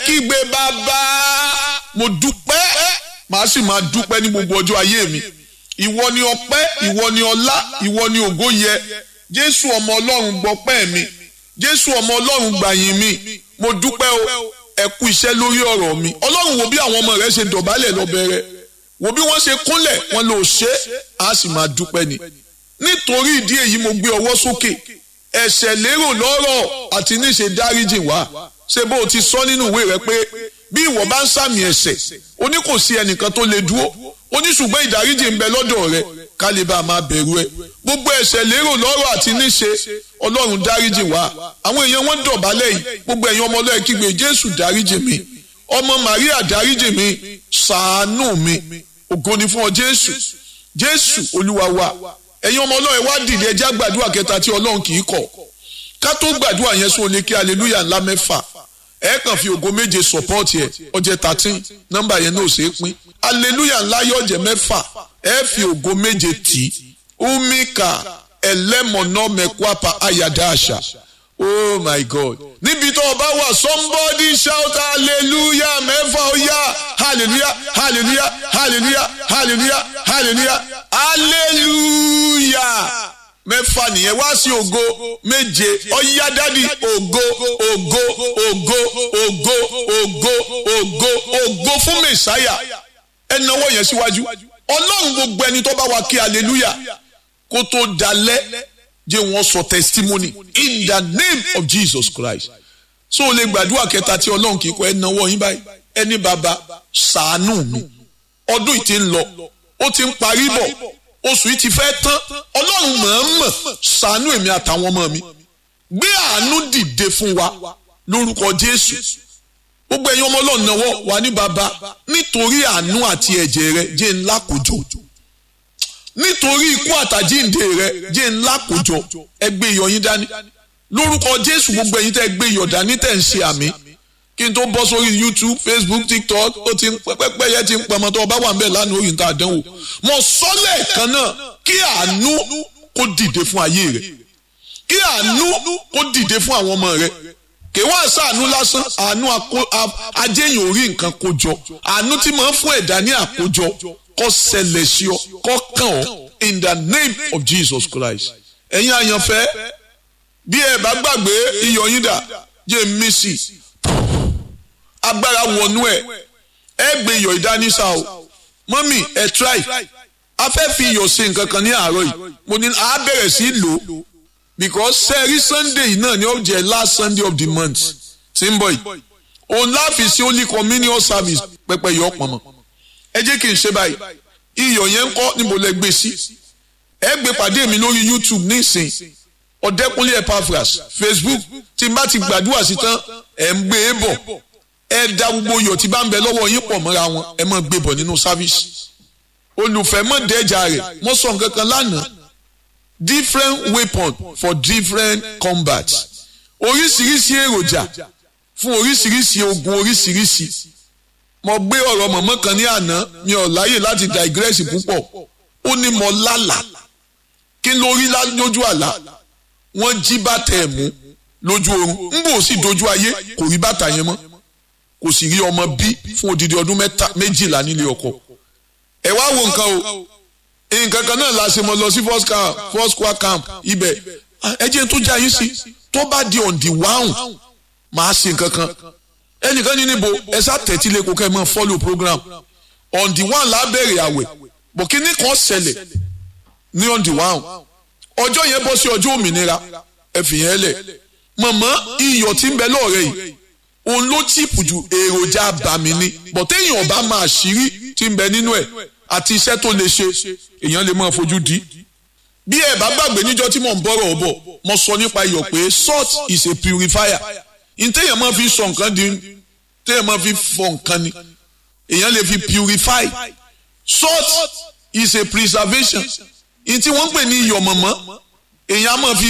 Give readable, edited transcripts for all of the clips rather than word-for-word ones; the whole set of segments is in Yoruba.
kígbe bàbá mo dúpẹ́ màá sì máa dúpẹ́ ní gbogbo ọjọ́ ayé mi. Ìwọ ni ọpẹ́, ìwọ ni ọlá, ìwọ ni ògo yẹ. Jésù ọmọ Ọlọ́run gbọpẹ́ mi. Jésù ọmọ Ọlọ́run gbàyìn mi. Mo dúpẹ́ o, ẹ kú iṣẹ́ lórí ọ̀rọ̀ mi. Ọlọ́run wo bí àwọn ọmọ rẹ̀ ṣe dọ̀bálẹ̀ lọ bẹ̀rẹ̀. Wo bí wọ́n ṣe kúnlẹ̀ wọn lò ṣe, á sì máa dúpẹ́ ni. Nítorí ìdí èyí mo gbé ọwọ́ sókè. Ẹ̀ṣẹ̀ lérò lọ́rọ̀ àti níṣe dáríjì wá. Ṣé bó o ti sọ nínú ìwé rẹ pé bí ìwọ bá ń sàmì ẹ̀ṣẹ̀, ó ní kò sí ẹnìkan tó lè dúró. Ó ní ṣùgbọ́n ìdáríjì ń bẹ lọ́dọ̀ rẹ ká lè bá a máa bẹ̀rù ẹ. Gbogbo ẹ̀ṣẹ̀ lérò lọ́rọ̀ àti níṣe Ọlọ́run dáríjì wá. Àwọn èèyàn wọn dọ̀bálẹ̀ yìí. Gbogbo ẹ̀yin ọmọ Ọlọ́run kígbe Jésù dáríjì mi. Ọmọ Màríà dáríjì mi. Ṣàánú mi. Ògo ni fún ọ Jésù. Jésù Olúwa wa. Ẹ̀yin ọmọ Ọlọ́run wá dìde ẹ jẹ́ gbàdúrà kẹta tí Ọlọ́run kì í kọ̀. Ká tó gbàdúrà yẹn sọ lè kí hallelujah ńlá mẹ́fà. Ẹ kàn fi ògo méje support yẹ ọjẹ́ 13 nọ́mbà yẹn náà ṣe é pín. Hallelujah ńlá yóò jẹ́ mẹ́fà. Ẹ fi ògo méje tì. Umika ẹlẹ́mọ̀nà mẹ́kwapa ayada àṣà. Oh my God. Níbi tó o bá wà somebody shout hallelujah mẹ́fà ó yá hallelujah hallelujah hallelujah hallelujah hallelujah hallelujah mẹ́fà nìyẹn wá sí ògo méje ọ̀yá dádì ògo ògo ògo ògo ògo ògo ògo fún mẹ̀sáyà ẹ nawọ́ yẹn síwájú. Ọlọ́run gbogbo ẹni tó bá wa kí hallelujah kó tó dalẹ̀ jẹ́ wọ́n sọ testimony in the name of Jesus Christ. So o lè gbàdúrà kẹta tí Ọlọ́run kì í kọ́ ẹ nawọ́ yín báyìí ẹni bàbá ṣàánú mi. Ọdún yìí ti ń lọ ó ti ń parí bọ̀ oṣù yìí ti fẹ́ tán. Ọlọ́run mọ̀ọ́mọ̀ ṣàánú èmi àtàwọn ọmọ mi. Gbé àánú dìde fún wa lórúkọ Jésù. Gbogbo ẹ̀yin ọmọ Ọlọ́run náwó wà ní bàbá nítorí àánú àti ẹ̀jẹ̀ rẹ jẹ́ ńlá kòjò. Nítorí ikú àtàjíǹde rẹ jẹ́ ńlá kòjò. Ẹ gbé iyọ̀ yín dání lórúkọ Jésù. Gbogbo ẹ̀yin tẹ́ gbé iyọ̀ dání tẹ́ ń ṣe àmì kí n tó bọ́ sórí YouTube, Facebook, TikTok ó ti ń pẹ́pẹ́ yẹn ti ń pamọ́ tó ọba wà ń bẹ̀ lánàá orí nǹkan àdánwò. Mo sọ lẹ́ẹ̀kan náà kí àánú kó dìde fún ayé rẹ, kí àánú kó dìde fún àwọn ọmọ rẹ. Kì í wá ṣàánú lásán, àánú ajéyìn orí nǹkan kójọ, àánú tí máa ń fún ẹ̀dá ní àkójọ kó ṣẹlẹ̀ sí ọ kó kàn ọ́ in the name of Jesus Christ. Ẹ̀yin àyànfẹ́ bí ẹ bá gbàgbé iyọ̀ yín dà jẹ́ mísì agbára wọnú ẹ gbé iyọ̀ ìdánísà o mọ́mì ẹ try a fẹ́ fi iyọ̀ ṣe nǹkan kan ní àárọ̀ yìí mo ní a bẹ̀rẹ̀ sí lò ó because sẹ́ẹ̀rí Sunday náà ni ó jẹ́ last Sunday of the month tí ń bọ̀ yìí òun láàfin sí Holy Communion service pẹpẹ yọ pọ̀nmọ́. Ẹ jẹ́ kí n ṣe báyìí iyọ̀ yẹn ń kọ́ níbo lẹ gbé sí. Ẹ gbé pàdé mi lórí YouTube nísìn Ọ̀dẹ́kúnlé Epaphras Facebook tí n bá ti gbàdúrà sí tán ẹ̀ ń gbé e bọ̀ ẹ da gbogbo iyọ̀ tí bá ń bẹ lọ́wọ́ yín pọ̀ mọ́ra wọn ẹ máa gbé bọ̀ nínú sáfíìsì. Olùfẹ́ mọ̀ dẹ́jà rẹ̀ mo sọ nǹkan kan lánàá different weapon for different combat oríṣiríṣi èròjà fún oríṣiríṣi ogun oríṣiríṣi. Mo gbé ọ̀rọ̀ mọ̀mọ́ kan ní àná mi ò láyè láti digress púpọ̀. Ó ní mo lálà kí ló rí lójú àlá wọ́n jí bàtà ẹ̀ mú lójú oorun ń bò sì dojú ayé kò rí bàtà yẹn mọ́ kò sì rí ọmọ bí fún odidi ọdún 12 nílé ọkọ. Ẹ wá wo nǹkan o nǹkan kan náà la ṣe mọ lọ sí first square camp ibẹ̀ ẹ jẹ́ tó já yín sí tó bá di on the one máa ṣe nǹkan kan ẹnìkan ní níbo ẹ sá tẹ̀tí lẹ́kọ̀ọ́ kẹ́ ẹ máa follow program on the one lábẹ́rẹ̀ àwẹ̀ bọ̀ kí ní kan ṣẹlẹ̀ ní on the one ọjọ́ yẹn bọ́ sí ọjọ́ òmìnira ẹ fi yẹn lẹ̀ mọ̀mọ́ iyọ̀ tí ń bẹ lọ́ọ̀rẹ́ yìí òun ló chìpù ju èròjà àbàmì ni bọ̀ téèyàn ọba máa ṣírí tí ń bẹ nínú ẹ̀ àti iṣẹ́ tó lè ṣe èèyàn lè máa fojú di. Bí ẹ bá gbàgbé níjọ́ tí mò ń bọ̀rọ̀ ọ̀bọ̀ mo sọ nípa iyọ̀ pé salt is a purifier. Téèyàn máa fi sọ nǹkan di téèyàn máa fi fọ nǹkan ni èèyàn lè fi purify. Salt is a preservation. Tí wọ́n ń pè ní iyọ̀ mọ̀mọ́ èèyàn máa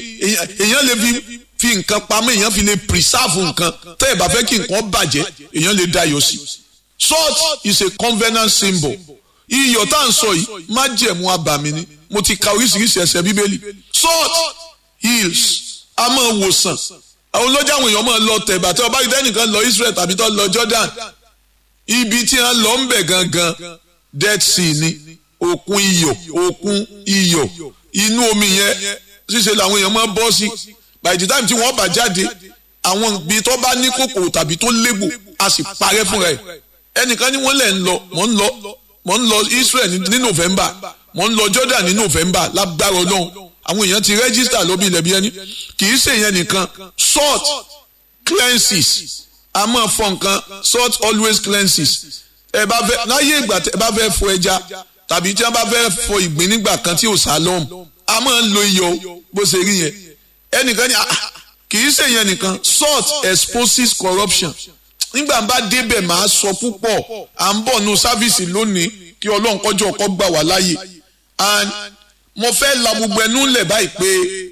èèyàn lè fi nǹkan pamọ́ èèyàn fi lè preserve nǹkan tẹ́ ẹ bá fẹ́ kí nǹkan bàjẹ́ èèyàn lè dá iyọ̀ sí. Salt is a covenant symbol. Iyọ̀ tá à ń sọ yìí májẹ̀mú abàmì ni mo ti ka oríṣiríṣi ẹsẹ̀ bíbélì. Salt heals a máa wòsàn àwọn olójà àwọn èèyàn máa lọ tẹ̀bà tí ọba ìdẹ́nìkan lọ Israel tàbí tó lọ Jordan ibi tí wọ́n lọ ń bẹ̀ gangan Dead Sea ni òkun iyọ̀ inú omi yẹn ṣíṣe làwọn èèyàn máa bọ́ sí by the time tí wọ́n bá jáde àwọn ibi tó bá ní kòkòrò tàbí tó légbò a sì parẹ́ fúnra ẹ̀ ẹnìkan ní wọ́n lẹ̀ ń lọ mò ń lọ Israel ní November mò ń lọ Jordan ní November lágbára Ọlọ́run àwọn èèyàn ti register lóbi ilẹ̀ bí ẹni kì í ṣe yẹn nìkan salt cleanses a máa fọ nǹkan salt always cleanses ẹ bá fẹ́ láyé ìgbà tẹ́ bá fẹ́ fọ ẹja tàbí tí wọ́n bá fẹ́ fọ ìgbín nígbà kan tí ò sálọ́ọ̀mù a máa ń lo iyọ̀ bó ṣe rí yẹn ẹnìkan ní kì í ṣe yẹn nìkan salt exposes corruption nígbà bá débẹ̀ máa sọ púpọ̀ à ń bọ̀ nù sáfìsì lónìí kí Ọlọ́run kọjọ́ ọkọ gbà wá láàyè and mo fẹ́ la gbogbo ẹnu lẹ̀ báyìí pé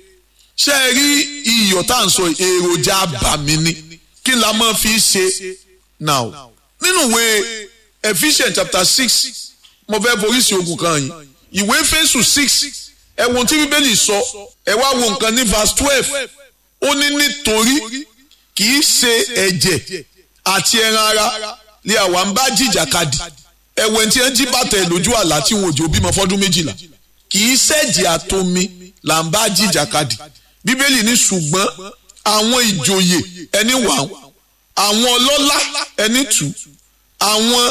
ṣé ẹ rí iyọ̀ tá à ń sọ èròjà àbàmì ni kí la máa fi ṣe now nínú ìwé Ephesians chapter 6 mo fẹ́ forí sí ogun kan yìí ìwé Éfésù 6 ẹ wo tí Bíbélì sọ ẹ wá wo nǹkan ní verse 12 ó ní nítorí kì í ṣe ẹ̀jẹ̀ àti ẹran ara lè àwa ń bá jìjàkadì ẹ̀wẹ̀ tí ẹ ń jí bàtà ẹ̀ lójú àlá tí wọn ò jò bímọ fọ́dún 12 kì í ṣẹ̀jẹ̀ àtomi là ń bá jìjàkadì Bíbélì ní ṣùgbọ́n àwọn ìjòyè ẹni wà àwọn ọlọ́lá ẹni tù àwọn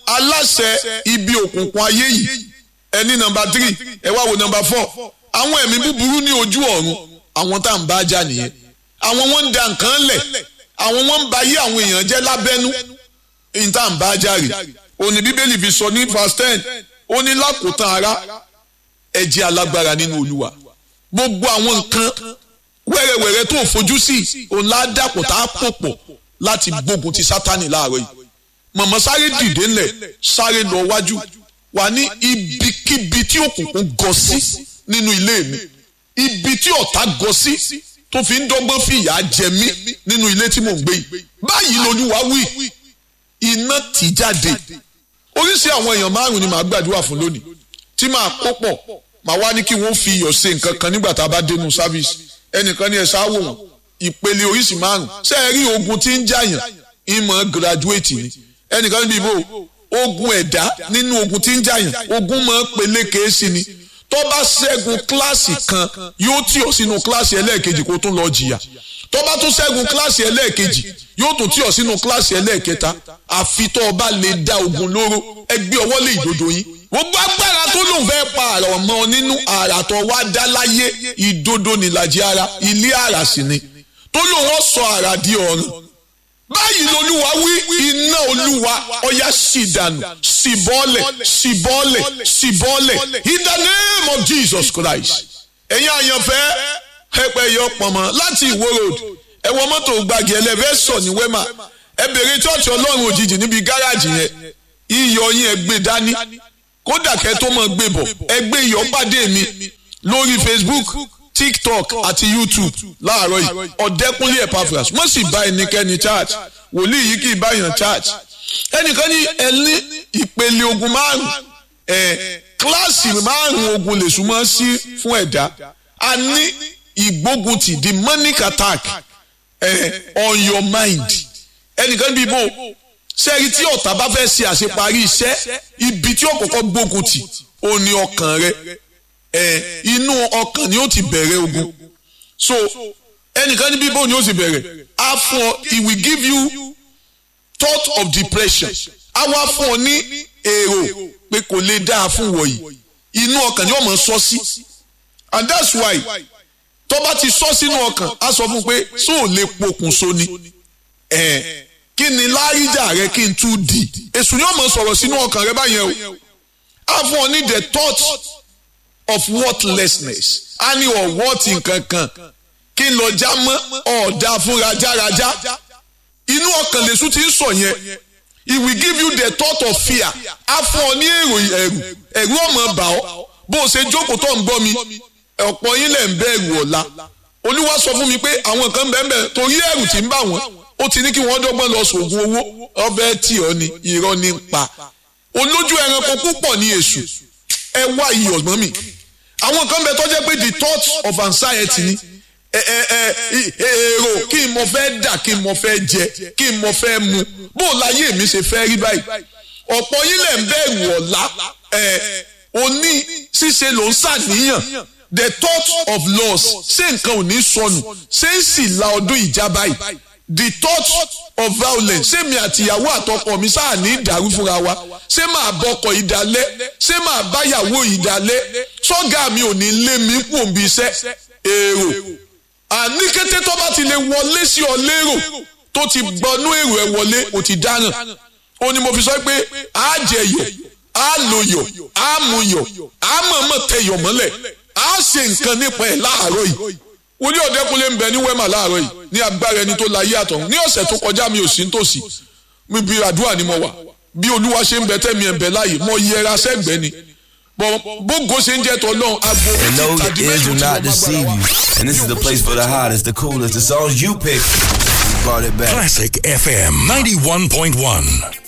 aláṣẹ ibi òkùnkùn ayé yìí ẹni number 3 ẹ wá wo number 4 àwọn ẹ̀mí búburú ní ojú ọ̀run àwọn tá à ń bá jà nìyẹn àwọn wọn ń da nǹkan lẹ̀ àwọn wọn ń ba ayé àwọn èèyàn jẹ́ lábẹ́nú èyí tá à ń bá jà rè òní Bíbélì fi sọ ní verse 10 ó ní lákòótán ara ẹ jẹ́ alágbára nínú Olúwa gbogbo àwọn nǹkan wẹ́rẹ́wẹ́rẹ́ tó fojú sí òun ládàpọ̀ tá a pò pọ̀ láti gbógun ti Sátánì láàárọ̀ yìí mọ̀mọ́ sáré dìde ńlẹ̀ sáré lọ wájú wà ní ibikíbi tí òkùnkùn gọ sí nínú ilé mi ibi tí ọ̀tá gọ sí tó fi ń dọ́gbọ́n fìyà jẹ mí nínú ilé tí mò ń gbé yìí báyìí l'Olúwa wí iná tì jáde oríṣi àwọn èèyàn 5 ni màá gbàdúrà fún lónìí tí màá kó pọ̀ màá wá ní kí wọ́n fi iyọ̀ ṣe nǹkan kan nígbà tá a bá dénú sáfíìsì ẹnìkan ní ẹ̀sà wò wọ́n ìpele oríṣi 5 ṣé ẹ rí ogun tí ń jàyàn ìmọ̀ graduate ni ẹnìkan níbi ìbò ogun ẹ̀dá nínú ogun tí ń jàyàn ogun máa ń peléke sí ni tó bá ṣẹ́gun kíláàsì kan yóò tì ọ́ sínú kíláàsì ẹlẹ́ẹ̀kejì kó tún lọ jìyà tó bá tún ṣẹ́gun kíláàsì ẹlẹ́ẹ̀kejì yóò tún tì ọ́ sínú kíláàsì ẹlẹ́ẹ̀kẹta àfi tó o bá lè dá ogun lóró ẹgbẹ́ ọwọ́ lé ìdodo yín gbogbo agbára tó lòun fẹ́ pa àrà ọmọ nínú àrà tó wá dá láyé ìdodo nílàjì ara ilé àrà sì ni tó lòun ó sọ àrà di ọ̀run báyìí l'Olúwa wí iná Olúwa ọ̀yá sì dànù sì bọ́ọ̀lẹ̀ in the name of Jesus Christ ẹ̀yin àyànfẹ́ ẹ̀pẹ̀ yọ pọ̀nmọ́ láti Ìwó road ẹ wọ mọ́tò gbàgì ẹlẹ́fẹ́sọ̀ ní Wema ẹ bèrè chọ́ọ̀chì Ọlọ́run òjijì níbi gáràjì yẹn iyọ̀ yín ẹ gbé dání kódà kẹ́ tó mọ̀ gbé bọ̀ ẹ gbé iyọ̀ pàdé mi lórí Facebook TikTok àti YouTube láàárọ̀ yìí Ọ̀dẹ́kúnlé Epaphras wọ́n sì bá ẹnikẹ́ni church wòlíì yìí kì í báyàn church ẹnìkan ní ẹni ìpele ogun 5 kíláàsì 5 ogun lè súnmọ́ sí fún ẹ̀dá a ní ìgbóguntì demonic attack on your mind ẹnìkan bí bò sẹ́rí tí ọ̀tá bá fẹ́ ṣe àṣeparí iṣẹ́ ibi tí ó kọ́kọ́ gbóguntì ó ní ọkàn rẹ inú ọkàn ni ó ti bẹ̀rẹ̀ ogun so ẹnìkan ní bíbó ni ó ti bẹ̀rẹ̀ á fún ọ it will give you thought of depression á wá fún ọ ní èrò pé kò lè dáa fún wọ̀nyí inú ọkàn ni ó máa sọ sí and that's why tó bá ti sọ sínú ọkàn á sọ fún pé so ò lè pokùnso ni kí ni láríjà rẹ kí n tún di èṣù ni ó máa sọ̀rọ̀ sínú ọkàn rẹ báyẹn o á fún ọ ní the thought of worthlessness a ní ọ̀wọ́tì nkankan kí n lọ já mọ́ ọ̀dà fún rajaraja inú ọkàn lèṣù ti ń sọ yẹn it will give you the thought of fear a fún ọ ní ẹ̀rù ọmọ bà ọ́ bó o ṣe jókòó tó ń gbọ́ mi ọ̀pọ̀ yín lẹ̀ ń bẹ̀rù ọ̀la Olúwa sọ fún mi pé àwọn kan bẹ́ẹ̀ torí ẹ̀rù tí ń bà wọ́n ó ti ní kí wọ́n dọ́gbọ́n lọ sògùn owó ọbẹ̀ tí ọ ni irọ́ ní pa olójú ẹranko púpọ̀ ní èṣù ẹ wá iyọ̀ mọ́ mi àwọn kan bẹ tó jẹ́ pé the thought of anxiety ni èrò kí n mo fẹ́ dà kí n mo fẹ́ jẹ kí n mo fẹ́ mu bó láyé mi ṣe fẹ́ rí báyìí ọ̀pọ̀ yín lẹ̀ ń bẹ̀rù ọ̀la òní ṣíṣe ló ń ṣàníyàn the thought of loss ṣé nǹkan ò ní sọnù ṣé ń sì la ọdún ìjà báyìí the thought of violence ṣé mi àtìyàwó àtọkọ mi sáà ní ìdàrú fúnra wa ṣé máa bọkọ ìdálẹ́ ṣé máa báyàwó ìdálẹ́ sọ́gà mi ò ní lé mi kú òǹbí iṣẹ́ èrò àní kété tó bá ti lè wọlé sí ọ lérò tó ti gbọnú èrò ẹ wọlé ò ti dáràn ó ní mo fi sọ pé á jẹyọ á lòyọ á muyọ á mọ̀ọ́mọ̀ tẹyọ mọ́lẹ̀ á ṣe nǹkan nípa ẹ̀ láàárọ̀ yìí wòlíì Ọ̀dẹ́kúnlé ń bẹ ní wẹ́mà láàárọ̀ yìí ní agbára ẹni tó láyé àtọ̀ ní ọ̀sẹ̀ tó kọjá mi ò sí nítòsí mi bí àdúrà ni mo wà bí Olúwa ṣe ń bẹ tẹ́mi ẹ̀ ń bẹ láàyè mo yẹra sẹ́gbẹ́ ni bógo ṣe ń jẹ́ tó lọ́hùn agbo tàbí méjì tí wọ́n máa gbára wa. And this is the place for the hottest, the coolest, the songs you pick. We brought it back. Classic FM 91.1.